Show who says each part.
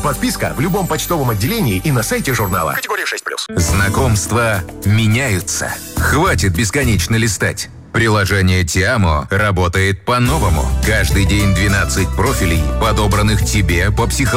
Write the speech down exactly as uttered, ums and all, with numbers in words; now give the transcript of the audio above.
Speaker 1: Подписка в любом почтовом отделении и на сайте журнала. Категория шесть плюс.
Speaker 2: Знакомства меняются. Хватит бесконечно листать. Приложение Тиамо работает по-новому. Каждый день двенадцать профилей, подобранных тебе по психологии.